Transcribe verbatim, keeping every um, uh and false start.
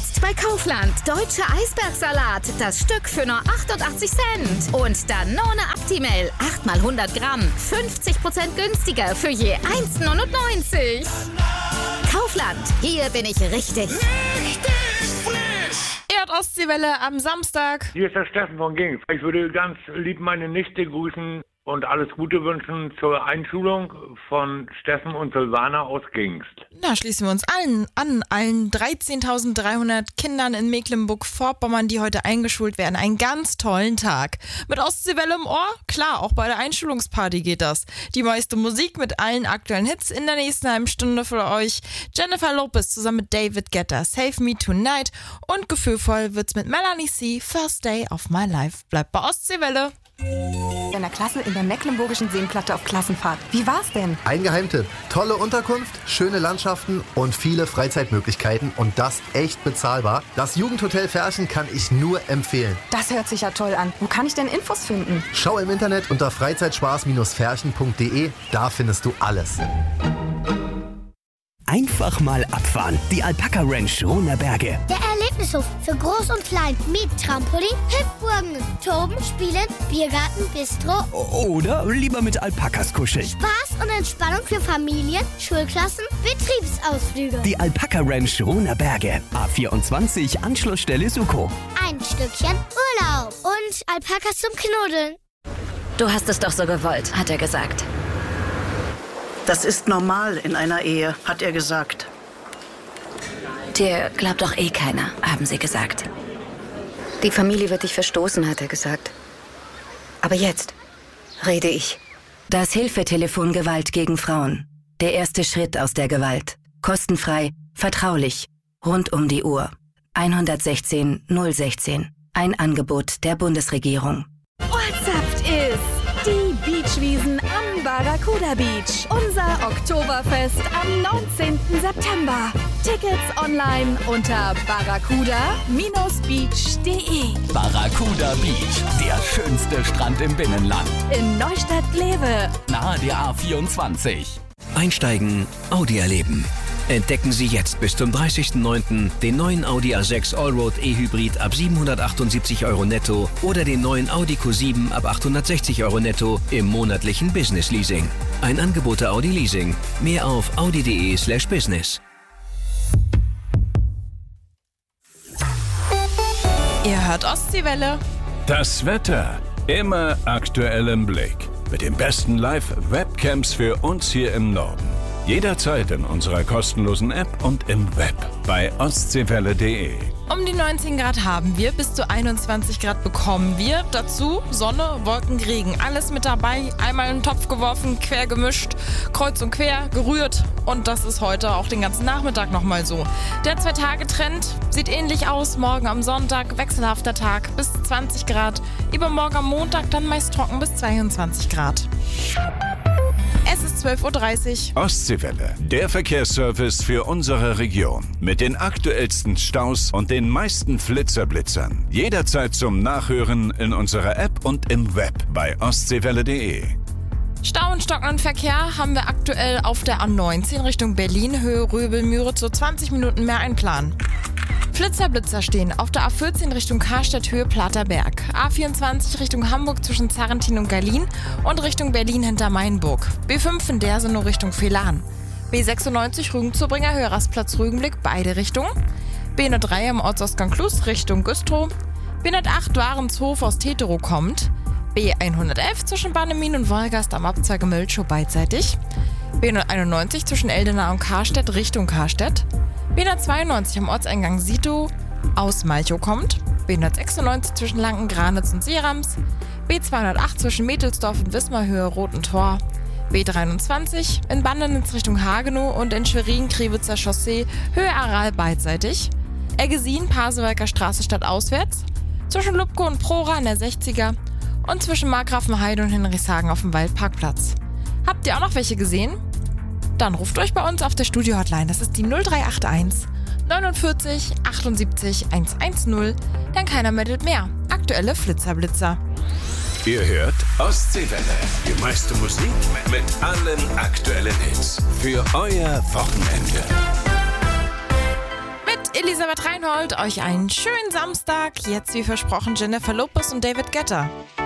Jetzt bei Kaufland. Deutscher Eisbergsalat. Das Stück für nur achtundachtzig Cent. Und Danone Actimel. acht mal hundert Gramm. fünfzig Prozent günstiger für je eins neunundneunzig. Kaufland. Hier bin ich richtig. Richtig frisch! Erd-Ostseewelle am Samstag. Hier ist der Steffen von Gings. Ich würde ganz lieb meine Nichte grüßen und alles Gute wünschen zur Einschulung von Steffen und Silvana aus Gingst. Na, schließen wir uns allen an, allen dreizehntausenddreihundert Kindern in Mecklenburg-Vorpommern, die heute eingeschult werden. Einen ganz tollen Tag. Mit Ostseewelle im Ohr? Klar, auch bei der Einschulungsparty geht das. Die meiste Musik mit allen aktuellen Hits in der nächsten halben Stunde für euch. Jennifer Lopez zusammen mit David Guetta, Save Me Tonight. Und gefühlvoll wird's mit Melanie C. First Day of My Life. Bleibt bei Ostseewelle. In der Klasse in der Mecklenburgischen Seenplatte auf Klassenfahrt. Wie war's denn? Ein Geheimtipp. Tolle Unterkunft, schöne Landschaften und viele Freizeitmöglichkeiten und das echt bezahlbar. Das Jugendhotel Ferchen kann ich nur empfehlen. Das hört sich ja toll an. Wo kann ich denn Infos finden? Schau im Internet unter freizeitspaß Ferchen punkt de. Da findest du alles. Einfach mal abfahren. Die Alpaka Ranch Rohnerberge. Der Erlebnishof für Groß und Klein mit Trampolin, Hüpfburgen, Toben, Spielen, Biergarten, Bistro. Oder lieber mit Alpakas kuscheln. Spaß und Entspannung für Familien, Schulklassen, Betriebsausflüge. Die Alpaka Ranch Rohnerberge. A vierundzwanzig, Anschlussstelle Suko. Ein Stückchen Urlaub und Alpakas zum Knuddeln. Du hast es doch so gewollt, hat er gesagt. Das ist normal in einer Ehe, hat er gesagt. Dir glaubt doch eh keiner, haben sie gesagt. Die Familie wird dich verstoßen, hat er gesagt. Aber jetzt rede ich. Das Hilfetelefon Gewalt gegen Frauen. Der erste Schritt aus der Gewalt. Kostenfrei, vertraulich, rund um die Uhr. eins eins sechs null eins sechs. Ein Angebot der Bundesregierung. Ortssaft ist die Beachwiesen am Barracuda Beach. Unser Oktoberfest am neunzehnten September. Tickets online unter barracuda Bindestrich beach punkt de. Barracuda Beach, der schönste Strand im Binnenland. In Neustadt-Glewe. Nahe der A vierundzwanzig. Einsteigen, Audi erleben. Entdecken Sie jetzt bis zum dreißigsten neunten den neuen Audi A sechs Allroad E-Hybrid ab siebenhundertachtundsiebzig Euro netto oder den neuen Audi Q sieben ab achthundertsechzig Euro netto im monatlichen Business Leasing. Ein Angebot der Audi Leasing. Mehr auf audi.de slash business. Ihr hört Ostseewelle. Das Wetter immer aktuell im Blick. Mit den besten Live-Webcams für uns hier im Norden. Jederzeit in unserer kostenlosen App und im Web bei ostseewelle punkt de. Um die neunzehn Grad haben wir, bis zu einundzwanzig Grad bekommen wir. Dazu Sonne, Wolken, Regen. Alles mit dabei, einmal in den Topf geworfen, quer gemischt, kreuz und quer, gerührt. Und das ist heute auch den ganzen Nachmittag nochmal so. Der Zwei-Tage-Trend sieht ähnlich aus. Morgen am Sonntag wechselhafter Tag bis zwanzig Grad. Übermorgen am Montag dann meist trocken bis zweiundzwanzig Grad. Es ist zwölf Uhr dreißig. Ostseewelle, der Verkehrsservice für unsere Region. Mit den aktuellsten Staus und den meisten Flitzerblitzern. Jederzeit zum Nachhören in unserer App und im Web bei ostseewelle punkt de. Stau und stockenden Verkehr haben wir aktuell auf der A neunzehn Richtung Berlin, Höhe Röbel-Müritz, so zwanzig Minuten mehr einplanen. Flitzerblitzer stehen auf der A vierzehn Richtung Karstadt, Höhe Platerberg. A vierundzwanzig Richtung Hamburg zwischen Zarrentin und Gallien und Richtung Berlin hinter Mainburg. B fünf in Dersenow Richtung Vehlan. B sechsundneunzig Rügen zur Bringer Höhe Rastplatz Rügenblick, beide Richtungen. B hundertdrei am Ortsausgang Klus Richtung Güstrow. B hundertacht Warenshof aus Teterow kommt. B hundertelf zwischen Bannemin und Wolgast am Abzweige Mölchow beidseitig. B hunderteinundneunzig zwischen Eldena und Karstedt Richtung Karstedt. B hundertzweiundneunzig am Ortseingang Sito aus Malchow kommt. B hundertsechsundneunzig zwischen Lanken-Granitz und Seerams. B zweihundertacht zwischen Mädelsdorf und Wismar Höhe Roten Tor. B dreiundzwanzig in Bandenitz Richtung Hagenow und in Schwerin-Kriwitzer Chaussee Höhe Aral beidseitig. Eggesin, Pasewalker Straße stadtauswärts. Zwischen Lubko und Prora an der sechziger. Und zwischen Markgrafenheide und Henrichshagen auf dem Waldparkplatz. Habt ihr auch noch welche gesehen? Dann ruft euch bei uns auf der Studio-Hotline. Das ist die null drei acht eins neunundvierzig achtundsiebzig hundertzehn. Denn keiner meldet mehr. Aktuelle Flitzerblitzer. Ihr hört Ostseewelle. Die meiste Musik mit allen aktuellen Hits. Für euer Wochenende. Mit Elisabeth Reinhold, euch einen schönen Samstag. Jetzt wie versprochen Jennifer Lopez und David Guetta.